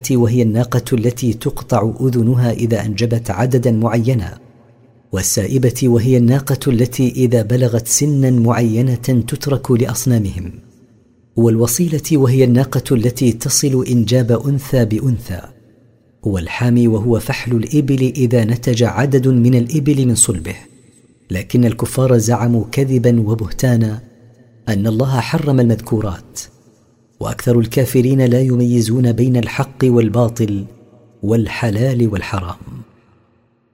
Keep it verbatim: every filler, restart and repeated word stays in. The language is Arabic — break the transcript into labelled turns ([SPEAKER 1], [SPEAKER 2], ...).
[SPEAKER 1] وهي الناقة التي تقطع أذنها إذا أنجبت عددا معينا، والسائبة وهي الناقة التي إذا بلغت سنا معينة تترك لأصنامهم، والوصيلة وهي الناقة التي تصل إنجاب أنثى بأنثى، والحامي وهو فحل الإبل إذا نتج عدد من الإبل من صلبه. لكن الكفار زعموا كذبا وبهتانا أن الله حرم المذكورات، وأكثر الكافرين لا يميزون بين الحق والباطل والحلال والحرام.